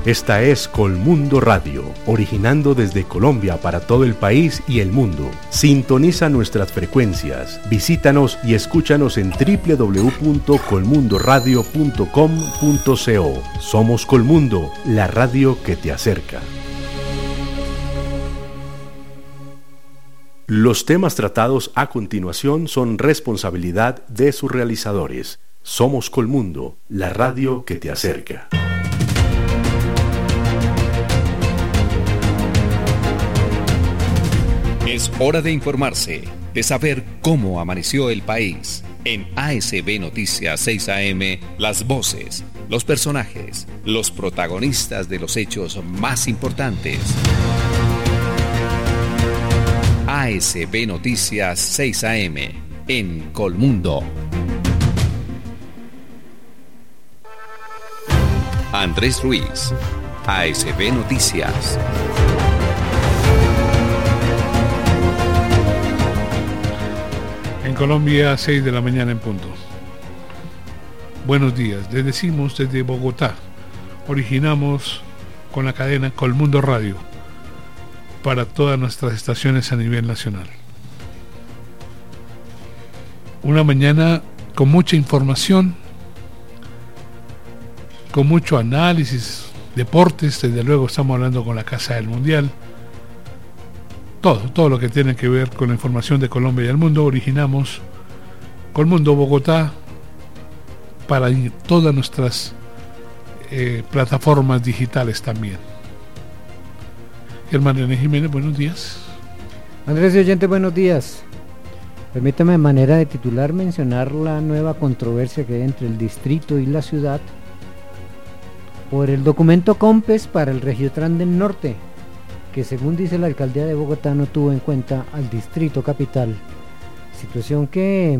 Esta es Colmundo Radio, originando desde Colombia para todo el país y el mundo. Sintoniza nuestras frecuencias, visítanos y escúchanos en www.colmundoradio.com.co. Somos Colmundo, la radio que te acerca. Los temas tratados a continuación son responsabilidad de sus realizadores. Somos Colmundo, la radio que te acerca. Es hora de informarse, de saber cómo amaneció el país. En ASB Noticias 6 AM, las voces, los personajes, los protagonistas de los hechos más importantes. ASB Noticias 6 AM, en Colmundo. Andrés Ruiz, ASB Noticias. En Colombia, 6 de la mañana en punto. Buenos días, les decimos desde Bogotá. Originamos con la cadena Colmundo Radio para todas nuestras estaciones a nivel nacional. Una mañana con mucha información, con mucho análisis, deportes, desde luego estamos hablando con la Casa del Mundial. Todo lo que tiene que ver con la información de Colombia y el mundo, originamos Colmundo Bogotá para todas nuestras plataformas digitales también. Germán René Jiménez, buenos días. Andrés y oyente, buenos días. Permítame de manera de titular mencionar la nueva controversia que hay entre el distrito y la ciudad por el documento COMPES para el Regiotrans del Norte, que según dice la alcaldía de Bogotá no tuvo en cuenta al distrito capital, situación que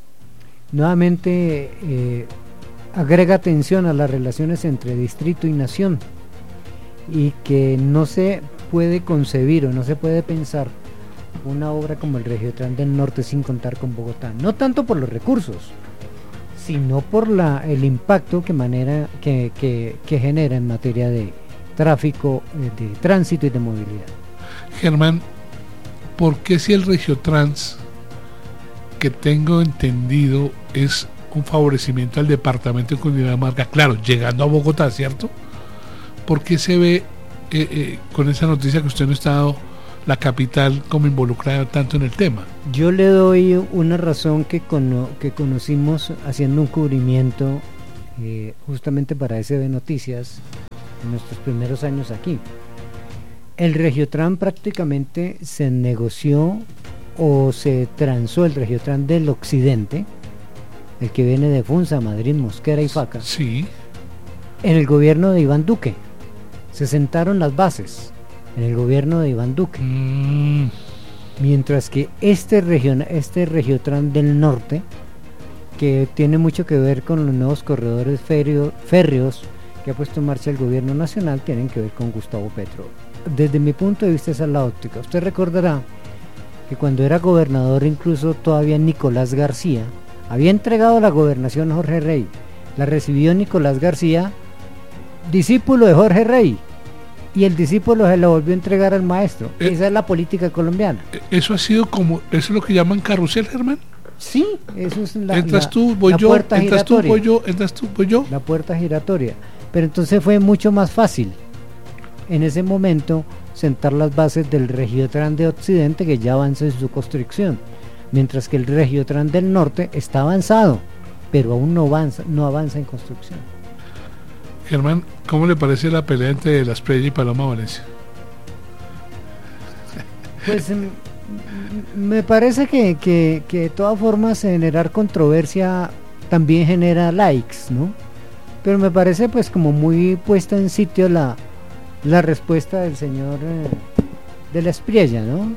nuevamente agrega tensión a las relaciones entre distrito y nación, y que no se puede concebir o no se puede pensar una obra como el Regiotrans del Norte sin contar con Bogotá, no tanto por los recursos, sino por el impacto que genera en materia de tráfico, de tránsito y de movilidad. Germán, ¿por qué si el Regiotrans, que tengo entendido es un favorecimiento al departamento de Cundinamarca, claro, llegando a Bogotá, ¿cierto? ¿Por qué se ve con esa noticia que usted no está dado la capital como involucrada tanto en el tema? Yo le doy una razón que conocimos haciendo un cubrimiento justamente para ASB Noticias en nuestros primeros años aquí. El Regiotrans prácticamente se negoció o se transó el Regiotrans del Occidente, el que viene de Funza, Madrid, Mosquera y Faca, sí, en el gobierno de Iván Duque. Se sentaron las bases en el gobierno de Iván Duque. Mientras que este Regiotrans del Norte, que tiene mucho que ver con los nuevos corredores férreos que ha puesto en marcha el gobierno nacional, tienen que ver con Gustavo Petro. Desde mi punto de vista esa es la óptica. Usted recordará que cuando era gobernador, incluso todavía Nicolás García había entregado la gobernación a Jorge Rey. La recibió Nicolás García, discípulo de Jorge Rey, y el discípulo se la volvió a entregar al maestro. Esa es la política colombiana. Eso ha sido como, eso es lo que llaman carrusel, Germán. Sí, eso es la entras tú, voy la yo, puerta entras giratoria. tú, voy yo, entras tú, voy yo. La puerta giratoria. Pero entonces fue mucho más fácil en ese momento sentar las bases del Regiotrans de Occidente, que ya avanza en su construcción, mientras que el Regiotrans del Norte está avanzado, pero aún no avanza en construcción. Germán, ¿cómo le parece la pelea entre Las Preyes y Paloma Valencia? Pues me parece que de todas formas generar controversia también genera likes, ¿no? Pero me parece pues como muy puesta en sitio la respuesta del señor de la Espriella, ¿no?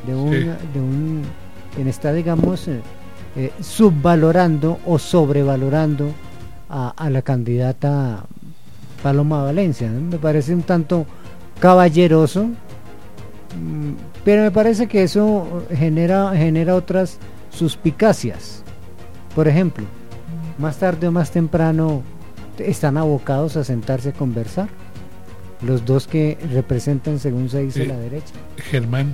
Quien está, digamos, subvalorando o sobrevalorando a la candidata Paloma Valencia, ¿no? Me parece un tanto caballeroso, pero me parece que eso genera otras suspicacias. Por ejemplo, más tarde o más temprano están abocados a sentarse a conversar. los dos que representan, según se dice, la derecha. Germán,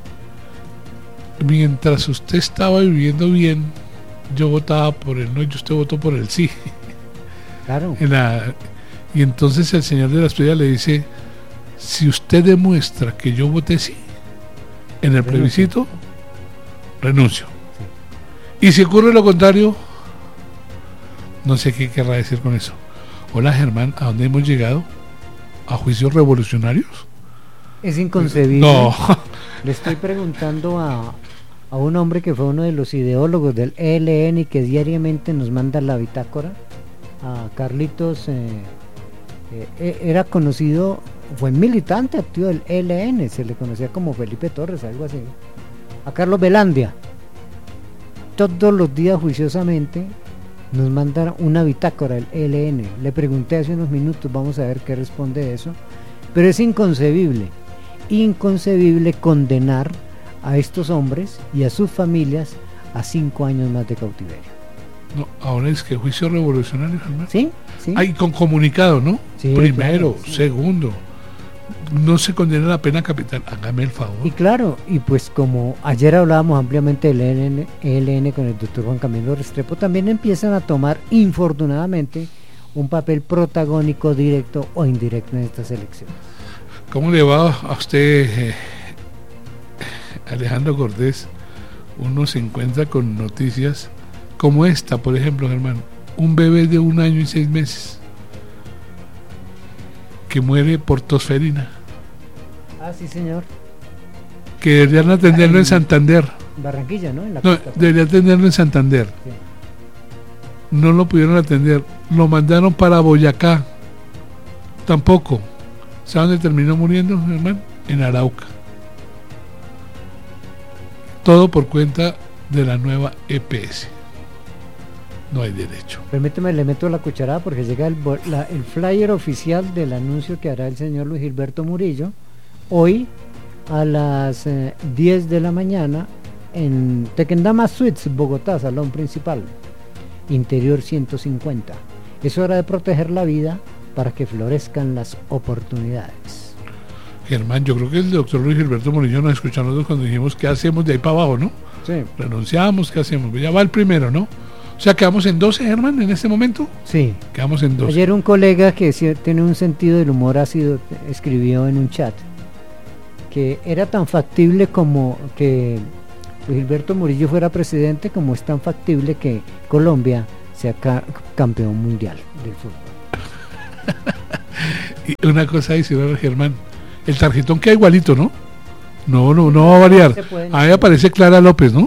mientras usted estaba viviendo bien, yo votaba por el no y usted votó por el sí. Claro. Y entonces el señor de la estrella le dice, si usted demuestra que yo voté sí en el plebiscito, renuncio. Sí. Y si ocurre lo contrario, no sé qué querrá decir con eso. Hola Germán, ¿a dónde hemos llegado? ¿A juicios revolucionarios? Es inconcebible. No. Le estoy preguntando a un hombre que fue uno de los ideólogos del ELN y que diariamente nos manda la bitácora, a Carlitos, era conocido, fue militante activo del ELN, se le conocía como Felipe Torres, algo así. A Carlos Velandia, todos los días juiciosamente nos mandan una bitácora del ELN. Le pregunté hace unos minutos, vamos a ver qué responde de eso, pero es inconcebible condenar a estos hombres y a sus familias a 5 años más de cautiverio. No, ahora es que juicio revolucionario, Germán. Sí, sí. Hay con comunicado, ¿no? Sí, primero, claro, sí. Segundo, no se condena la pena capital, hágame el favor. Y claro, y pues como ayer hablábamos ampliamente del ELN con el doctor Juan Camilo Restrepo, también empiezan a tomar infortunadamente un papel protagónico directo o indirecto en estas elecciones. ¿Cómo le va a usted, Alejandro Cortés? Uno se encuentra con noticias como esta, por ejemplo, Germán, un bebé de 1 año y 6 meses que muere por tosferina. Ah, sí, señor. Que deberían atenderlo en Santander. Barranquilla, ¿no? Deberían atenderlo en Santander. Sí. No lo pudieron atender. Lo mandaron para Boyacá. Tampoco. ¿Sabe dónde terminó muriendo, Germán? En Arauca. Todo por cuenta de la nueva EPS. No hay derecho. Permíteme, le meto la cucharada porque llega el flyer oficial del anuncio que hará el señor Luis Gilberto Murillo hoy a las 10 de la mañana en Tequendama Suites, Bogotá, salón principal, interior 150. Es hora de proteger la vida para que florezcan las oportunidades. Germán, yo creo que el doctor Luis Gilberto Murillo nos escuchó nosotros cuando dijimos qué hacemos de ahí para abajo, ¿no? Sí. Renunciamos, ¿qué hacemos? Ya va el primero, ¿no? O sea, quedamos en 12, Germán, en este momento. Sí. Quedamos en 12. Ayer un colega que tiene un sentido del humor ácido escribió en un chat que era tan factible como que Gilberto Murillo fuera presidente, como es tan factible que Colombia sea campeón mundial del fútbol. Y una cosa adicional, Germán, el tarjetón queda igualito, ¿no? No va a variar. Ahí aparece Clara López, ¿no?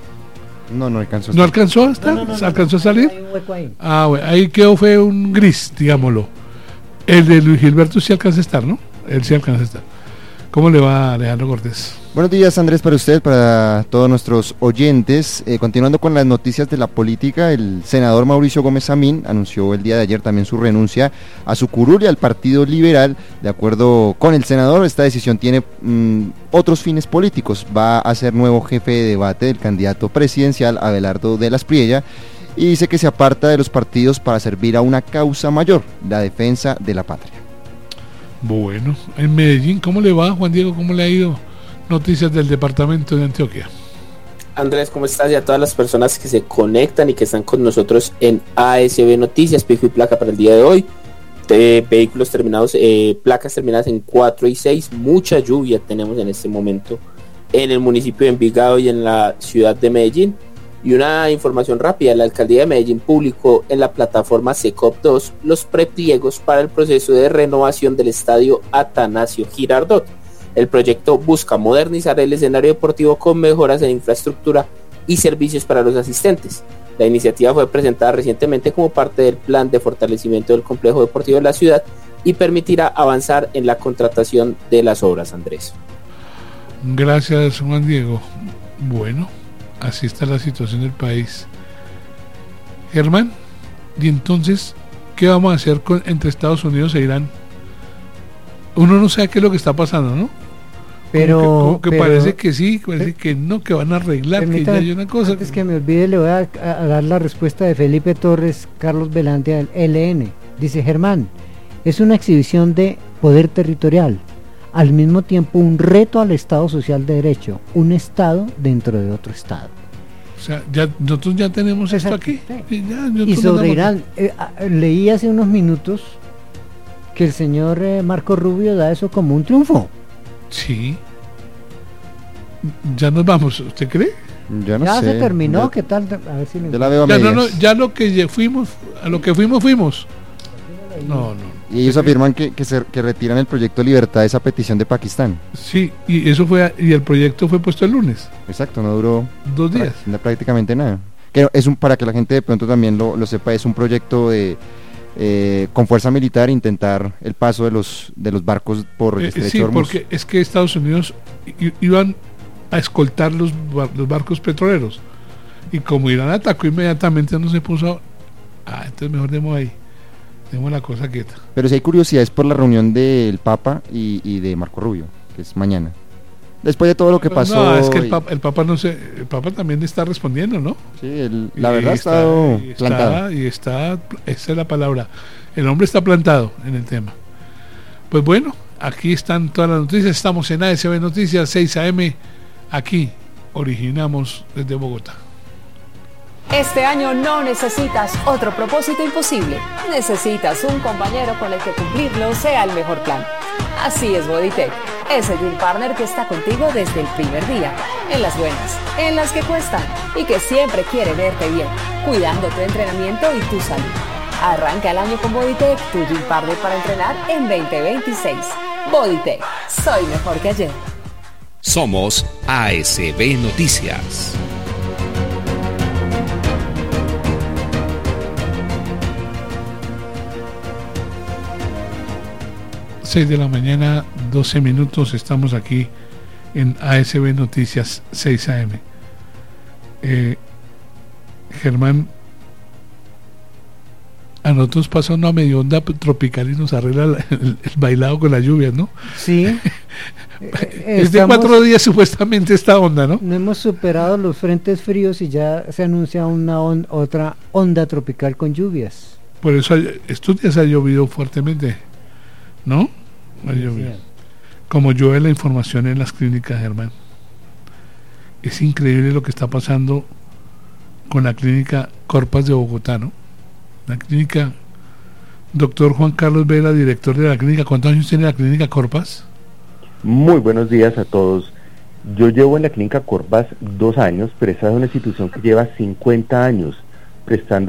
No alcanzó. ¿No alcanzó a estar? No, ¿Alcanzó a salir? Hay un hueco ahí. Ah, bueno, ahí quedó, fue un gris, digámoslo. El de Luis Gilberto sí alcanza a estar, ¿no? Él sí alcanza a estar. ¿Cómo le va, Alejandro Cortés? Buenos días, Andrés, para usted, para todos nuestros oyentes. Continuando con las noticias de la política, el senador Mauricio Gómez Amín anunció el día de ayer también su renuncia a su curul y al Partido Liberal. De acuerdo con el senador, esta decisión tiene otros fines políticos. Va a ser nuevo jefe de debate del candidato presidencial Abelardo de las Priella y dice que se aparta de los partidos para servir a una causa mayor, la defensa de la patria. Bueno, en Medellín, ¿cómo le va, Juan Diego? ¿Cómo le ha ido? Noticias del departamento de Antioquia. Andrés, ¿cómo estás? Y a todas las personas que se conectan y que están con nosotros en ASB Noticias, pico y placa para el día de hoy. Vehículos terminados, placas terminadas en 4 y 6. Mucha lluvia tenemos en este momento en el municipio de Envigado y en la ciudad de Medellín. Y una información rápida, la alcaldía de Medellín publicó en la plataforma SECOP2 los prepliegos para el proceso de renovación del estadio Atanasio Girardot. El proyecto busca modernizar el escenario deportivo con mejoras en infraestructura y servicios para los asistentes. La iniciativa fue presentada recientemente como parte del plan de fortalecimiento del complejo deportivo de la ciudad y permitirá avanzar en la contratación de las obras, Andrés. Gracias, Juan Diego. Bueno, así está la situación del país. Germán, y entonces, ¿qué vamos a hacer entre Estados Unidos e Irán? Uno no sabe qué es lo que está pasando, ¿no? Pero parece que sí, parece que no, que van a arreglar, que ya hay una cosa. Antes que me olvide, le voy a dar la respuesta de Felipe Torres, Carlos Velandia del ELN. Dice: Germán, es una exhibición de poder territorial, al mismo tiempo un reto al Estado social de derecho, un Estado dentro de otro Estado. O sea, nosotros ya tenemos esto aquí. Sí. Y Y sobre Irán, leí hace unos minutos que el señor Marco Rubio da eso como un triunfo. Sí. Ya nos vamos, ¿usted cree? Ya no Ya sé. se terminó, Ya- ¿qué tal? A ver si me... Yo la veo a Ya, medias. ya lo que fuimos, a lo que fuimos. No. Y ellos afirman que retiran el proyecto Libertades a petición de Pakistán. Sí, y eso fue, y el proyecto fue puesto el lunes, Exacto, no duró 2 días. prácticamente nada. Que para que la gente de pronto también lo sepa, es un proyecto de con fuerza militar intentar el paso de los barcos por el estrecho Sí, de Hormuz. porque es que Estados Unidos iban a escoltar los barcos petroleros. Y como Irán atacó inmediatamente, no se puso. Entonces mejor demos la cosa quieta. Pero si hay curiosidades por la reunión del Papa y de Marco Rubio, que es mañana. Después de todo lo que pasó. No, es que el y- Papa no sé, el Papa también está respondiendo, ¿no? Sí, la Y verdad ha estado plantado. esa es la palabra. El hombre está plantado en el tema. Pues bueno, aquí están todas las noticias. Estamos en ASB Noticias 6 AM. Aquí originamos desde Bogotá. Este año no necesitas otro propósito imposible. Necesitas un compañero con el que cumplirlo sea el mejor plan. Así es Bodytech, ese Dream Partner que está contigo desde el primer día, en las buenas, en las que cuestan y que siempre quiere verte bien, cuidando tu entrenamiento y tu salud. Arranca el año con Bodytech, tu Dream Partner para entrenar en 2026. Bodytech, soy mejor que ayer. Somos ASB Noticias. Seis de la mañana, 12 minutos, estamos aquí en ASB Noticias 6 AM. Germán, a nosotros pasa una medio onda tropical y nos arregla el bailado con las lluvias, ¿no? Sí. Es de 4 días supuestamente esta onda, ¿no? No hemos superado los frentes fríos y ya se anuncia otra onda tropical con lluvias. Por eso estos días ha llovido fuertemente, ¿no? Ha llovido. Como llueve la información en las clínicas, Germán. Es increíble lo que está pasando con la clínica Corpas de Bogotá, ¿no? La clínica, doctor Juan Carlos Vela, director de la clínica. ¿Cuántos años tiene la clínica Corpas? Muy buenos días a todos. Yo llevo en la clínica Corpas 2 años, pero esta es una institución que lleva 50 años prestando